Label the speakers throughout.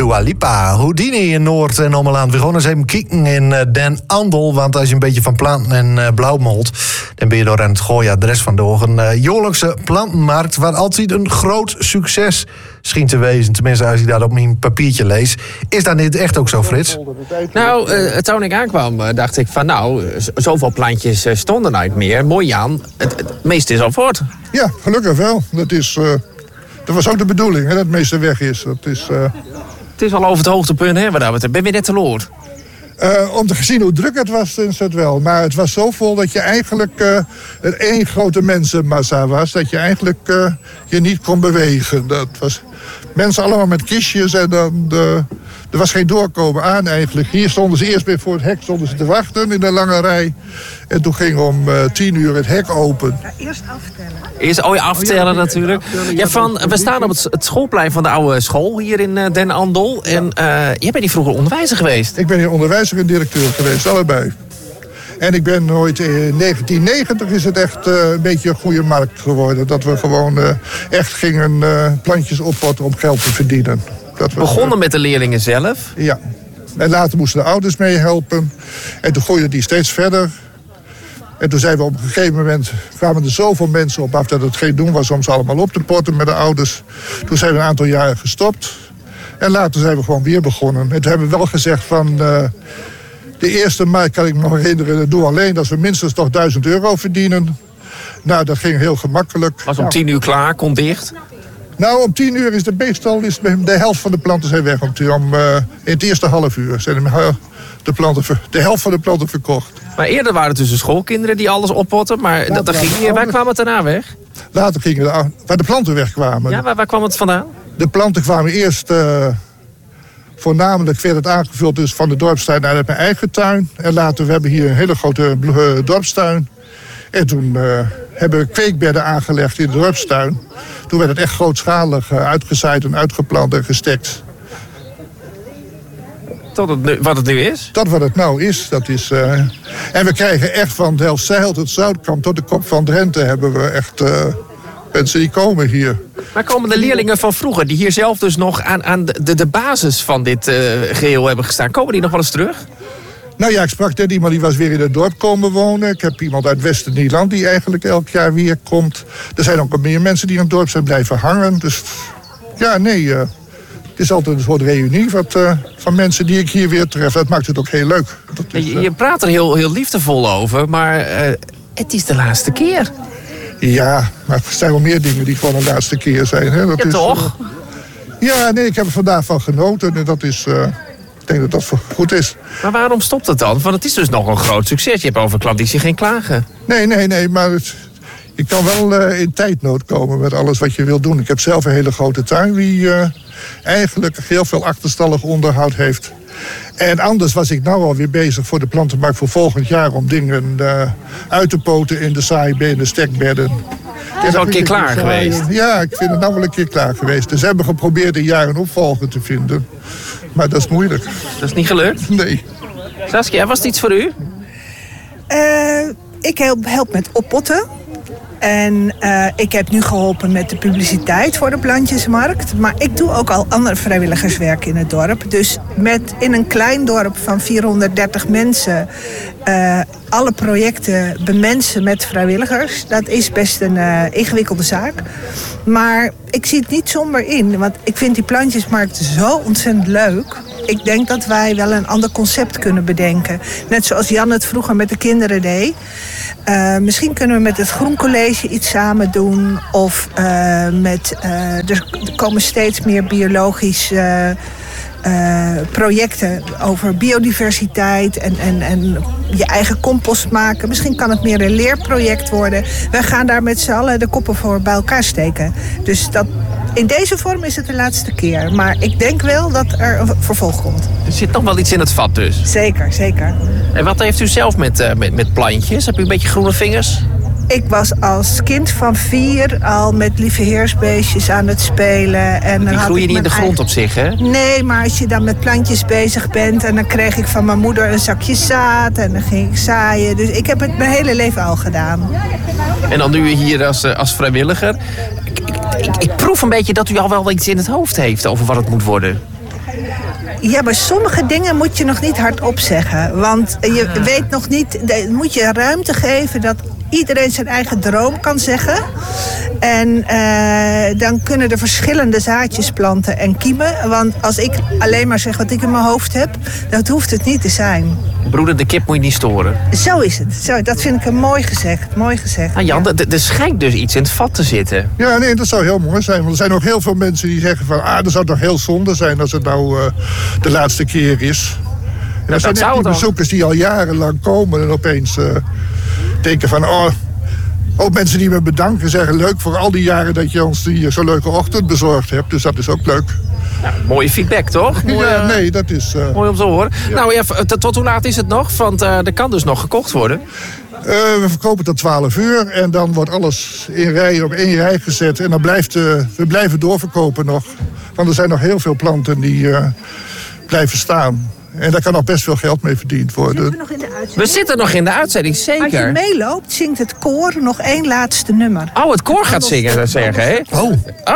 Speaker 1: Dua Lipa. Houdini in Noord- en Ommeland. We gaan eens even kijken in Den Andel. Want als je een beetje van planten en blauwmolt, dan ben je door aan het gooien adres van door. Een jaarlijkse plantenmarkt waar altijd een groot succes scheen te wezen. Tenminste, als ik dat op mijn papiertje lees. Is dat niet echt ook zo, Frits?
Speaker 2: Nou, toen ik aankwam, dacht ik van zoveel plantjes stonden nooit meer. Mooi Jan, het meeste is al voort.
Speaker 3: Ja, gelukkig wel. Dat was ook de bedoeling, hè, dat het meeste weg is.
Speaker 2: Het is al over het hoogtepunt, hè? Ben je net te lood?
Speaker 3: Om te zien hoe druk het was, is het wel. Maar het was zo vol dat je eigenlijk er één grote mensenmassa was. Dat je eigenlijk je niet kon bewegen. Dat was mensen allemaal met kistjes en dan er was geen doorkomen aan eigenlijk. Hier stonden ze eerst weer voor het hek te wachten in de lange rij. En toen ging om 10:00 het hek open.
Speaker 4: Ja, eerst aftellen.
Speaker 2: Eerst aftellen natuurlijk. We staan op het schoolplein van de oude school hier in Den Andel. En jij bent hier vroeger onderwijzer geweest.
Speaker 3: Ik ben hier onderwijzer en directeur geweest, allebei. En ik ben nooit in 1990 is het echt een beetje een goede markt geworden. Dat we gewoon echt gingen plantjes oppotten om geld te verdienen.
Speaker 2: Begonnen met de leerlingen zelf?
Speaker 3: Ja. En later moesten de ouders meehelpen. En toen gooide die steeds verder. En toen zijn we op een gegeven moment, kwamen er zoveel mensen op af dat het geen doen was om ze allemaal op te potten met de ouders. Toen zijn we een aantal jaren gestopt. En later zijn we gewoon weer begonnen. En toen hebben we wel gezegd van de eerste markt, kan ik me nog herinneren, dat doen we alleen als we minstens toch €1000 verdienen. Nou, dat ging heel gemakkelijk.
Speaker 2: Was om 10:00 klaar, kon dicht?
Speaker 3: Nou, om 10:00 is meestal de helft van de planten zijn weg. In het eerste half uur zijn de helft van de planten verkocht.
Speaker 2: Maar eerder waren het dus de schoolkinderen die alles oppotten. Maar waar kwam het daarna weg?
Speaker 3: Later gingen waar de planten wegkwamen.
Speaker 2: Ja, waar kwam het vandaan?
Speaker 3: De planten kwamen eerst voornamelijk werd het aangevuld dus van de dorpstuin naar mijn eigen tuin. En later, we hebben hier een hele grote dorpstuin. En toen hebben we kweekbedden aangelegd in de dorpstuin. Toen werd het echt grootschalig uitgezaaid en uitgeplant en gestekt.
Speaker 2: Wat het nu is?
Speaker 3: Dat wat het nou is. En we krijgen echt van Delfzijl tot Zoutkamp tot de Kop van Drenthe hebben we echt mensen die komen hier.
Speaker 2: Maar komen de leerlingen van vroeger, die hier zelf dus nog aan de basis van dit geheel hebben gestaan, komen die nog wel eens terug?
Speaker 3: Nou ja, ik sprak net iemand die was weer in het dorp komen wonen. Ik heb iemand uit Wester-Nederland die eigenlijk elk jaar weer komt. Er zijn ook meer mensen die in het dorp zijn blijven hangen. Dus ja, nee, het is altijd een soort reunie van mensen die ik hier weer tref. Dat maakt het ook heel leuk.
Speaker 2: Je praat er heel liefdevol over, maar het is de laatste keer.
Speaker 3: Ja, maar er zijn wel meer dingen die gewoon de laatste keer zijn. Hè? Dat
Speaker 2: ja,
Speaker 3: is,
Speaker 2: toch?
Speaker 3: Ja, nee, ik heb er vandaag van genoten. En dat is... Ik denk dat dat goed is.
Speaker 2: Maar waarom stopt het dan? Want het is dus nog een groot succes. Je hebt over klanditie geen klagen.
Speaker 3: Nee, maar je kan wel in tijdnood komen met alles wat je wilt doen. Ik heb zelf een hele grote tuin die eigenlijk heel veel achterstallig onderhoud heeft. En anders was ik nou alweer bezig voor de plantenmarkt voor volgend jaar om dingen uit te poten in de zaaibedden, de stekbedden.
Speaker 2: Het is al een keer klaar geweest.
Speaker 3: Ja, ik vind het nou wel een keer klaar geweest. Dus we hebben geprobeerd een jaar een opvolger te vinden. Maar dat is moeilijk.
Speaker 2: Dat is niet gelukt?
Speaker 3: Nee.
Speaker 2: Saskia, was het iets voor u?
Speaker 4: Ik help met oppotten. En ik heb nu geholpen met de publiciteit voor de plantjesmarkt. Maar ik doe ook al ander vrijwilligerswerk in het dorp. Dus in een klein dorp van 430 mensen... alle projecten bemensen met vrijwilligers. Dat is best een ingewikkelde zaak. Maar ik zie het niet somber in. Want ik vind die plantjesmarkt zo ontzettend leuk. Ik denk dat wij wel een ander concept kunnen bedenken. Net zoals Jan het vroeger met de kinderen deed. Misschien kunnen we met het Groencollege iets samen doen. Of er komen steeds meer biologische projecten over biodiversiteit en je eigen compost maken. Misschien kan het meer een leerproject worden. Wij gaan daar met z'n allen de koppen voor bij elkaar steken. Dus in deze vorm is het de laatste keer. Maar ik denk wel dat er een vervolg komt.
Speaker 2: Er zit nog wel iets in het vat dus.
Speaker 4: Zeker, zeker.
Speaker 2: En wat heeft u zelf met plantjes? Heb u een beetje groene vingers?
Speaker 4: Ik was als kind van 4 al met lieve heersbeestjes aan het spelen. En
Speaker 2: die groeien niet in de grond op zich, hè?
Speaker 4: Nee, maar als je dan met plantjes bezig bent... en dan kreeg ik van mijn moeder een zakje zaad en dan ging ik zaaien. Dus ik heb het mijn hele leven al gedaan.
Speaker 2: En dan nu hier als vrijwilliger. Ik proef een beetje dat u al wel iets in het hoofd heeft over wat het moet worden.
Speaker 4: Ja, maar sommige dingen moet je nog niet hardop zeggen. Want je weet nog niet, moet je ruimte geven dat iedereen zijn eigen droom kan zeggen. En dan kunnen er verschillende zaadjes planten en kiemen. Want als ik alleen maar zeg wat ik in mijn hoofd heb, dat hoeft het niet te zijn.
Speaker 2: Broeder, de kip moet je niet storen.
Speaker 4: Zo is het. Zo, dat vind ik een mooi gezegd. Mooi gezegd.
Speaker 2: Nou Jan, er schijnt dus iets in het vat te zitten.
Speaker 3: Ja, nee, dat zou heel mooi zijn. Want er zijn ook heel veel mensen die zeggen van... dat zou toch heel zonde zijn als het nou de laatste keer is. En dat zijn net die bezoekers die al jarenlang komen en opeens denken van... ook mensen die me bedanken zeggen... leuk voor al die jaren dat je ons die zo'n leuke ochtend bezorgd hebt. Dus dat is ook leuk.
Speaker 2: Nou, mooie feedback, toch?
Speaker 3: Ja, nee, dat is...
Speaker 2: mooi om te horen. Ja. Nou ja, tot hoe laat is het nog? Want er kan dus nog gekocht worden.
Speaker 3: We verkopen tot 12 uur en dan wordt alles in rij op één rij gezet. En dan we blijven doorverkopen nog. Want er zijn nog heel veel planten die blijven staan. En daar kan nog best veel geld mee verdiend worden.
Speaker 2: We zitten nog in de uitzending, zeker.
Speaker 4: Als je meeloopt, zingt het koor nog één laatste nummer.
Speaker 2: Oh, het koor gaat zingen, zeggen, hè? Oh.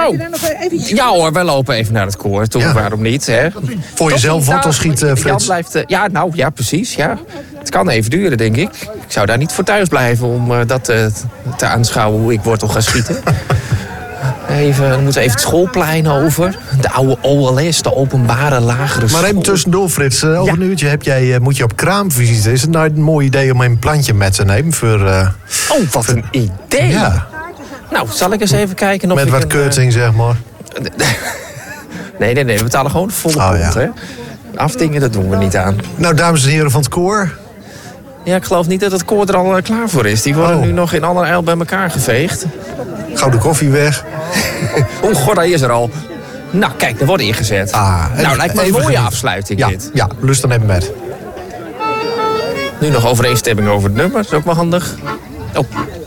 Speaker 2: Ja hoor, we lopen even naar het koor. Toen, ja. Waarom niet, hè?
Speaker 1: Voor jezelf wortel schieten, Frits.
Speaker 2: Jan blijft, ja, precies, ja. Het kan even duren, denk ik. Ik zou daar niet voor thuis blijven om dat te aanschouwen hoe ik wortel ga schieten. Dan moeten we even het schoolplein over. De oude OLS, de openbare lagere school.
Speaker 1: Maar even tussendoor, Frits. Over een uurtje moet je op kraamvisite. Is het nou een mooi idee om een plantje met te nemen?
Speaker 2: Wat een idee.
Speaker 1: Ja.
Speaker 2: Nou, zal ik eens even kijken of
Speaker 1: met wat korting, zeg maar.
Speaker 2: Nee, we betalen gewoon de volle pond, hè. Afdingen, dat doen we niet aan.
Speaker 1: Nou, dames en heren van het koor.
Speaker 2: Ja, ik geloof niet dat het koor er al klaar voor is. Die worden nu nog in allerijl bij elkaar geveegd.
Speaker 1: Gouden koffie weg.
Speaker 2: God, hij is er al. Nou, kijk, er wordt ingezet. Nou, lijkt me een mooie afsluiting dit.
Speaker 1: Ja, lust dan even met.
Speaker 2: Nu nog overeenstemming over het nummer. Dat is ook wel handig. Oh.